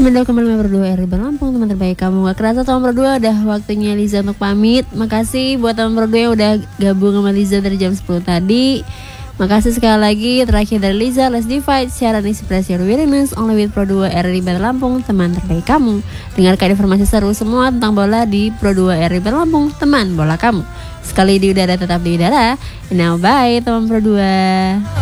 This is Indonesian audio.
Semenjak kembali Pro 2 RI Lampung, teman terbaik kamu. Gak kerasa teman Pro 2 udah waktunya Liza untuk pamit. Makasih buat teman Pro 2 yang udah gabung sama Liza dari jam 10 tadi. Makasih sekali lagi. Terakhir dari Liza, Let's Divide, siaran inspirasi awareness only with Pro 2 RI Lampung, teman terbaik kamu. Dengarkan informasi seru semua tentang bola di Pro 2 RI Lampung, teman bola kamu. Sekali di udara tetap di udara. Now bye teman Pro 2.